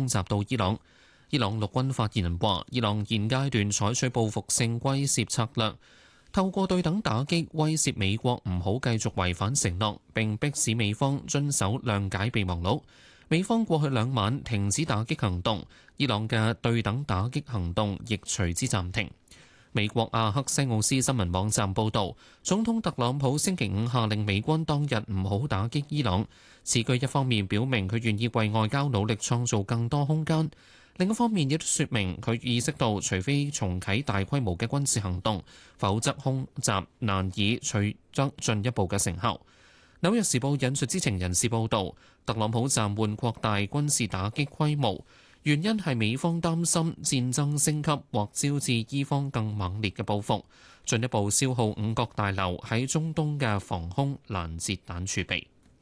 襲到伊朗。伊朗陸軍發言人話，伊朗現階段採取報復性威懾策略，透過對等打擊威懾美國唔好繼續違反承諾，並迫使美方遵守諒解備忘錄。美方過去2晚停止打擊行動，伊朗嘅對等打擊行動亦隨之暫停。美國阿克西奧斯新聞網站報導，總統特朗普星期五下令美軍當日唔好打擊伊朗。此舉一方面表明佢願意為外交努力創造更多空間，另一方面亦都説明佢意識到，除非重啟大規模嘅軍事行動，否則空襲難以取得進一步嘅成效。紐約時報引述知情人士報導，特朗普暫緩擴大軍事打擊規模，原因係美方擔心戰爭升級或招致伊方更猛烈嘅報復，進一步消耗五角大樓喺中東嘅防空攔截彈儲備。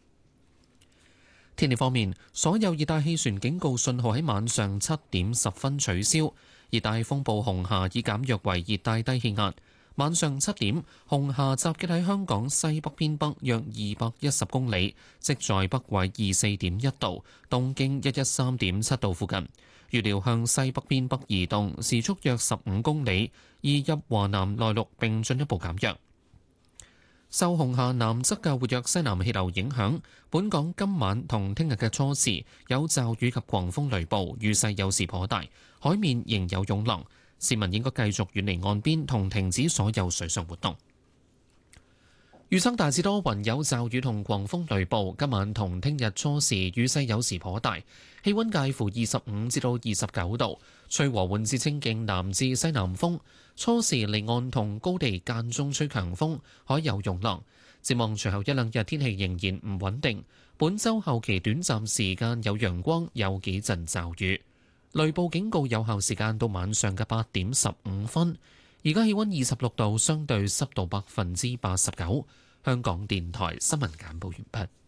天氣方面，所有熱帶氣旋警告信號喺晚上7點10分取消，熱帶風暴紅霞已減弱為熱帶低氣壓。晚上7點，紅霞集結喺香港西北偏北約210公里，即在北緯24.1度、東經113.7度附近。預料向西北偏北移動，時速約15公里，移入華南內陸並進一步減弱。受紅霞南側嘅活躍西南氣流影響，本港今晚同聽日嘅初時有驟雨及狂風雷暴，雨勢有時頗大，海面仍有湧浪。市民應該繼續遠離岸邊同停止所有水上活動。預測大致多雲，有驟雨同狂風雷暴。今晚同聽日初時雨勢有時頗大，氣溫介乎25至到29度，吹和緩至清勁南至西南風。初時離岸同高地間中吹強風，海有湧浪。展望隨後一兩日天氣仍然唔穩定，本週後期短暫時間有陽光，有幾陣驟雨。雷暴警告有效時間到晚上嘅8點15分。而家氣溫26度，相對濕度89%。香港電台新聞簡報完畢。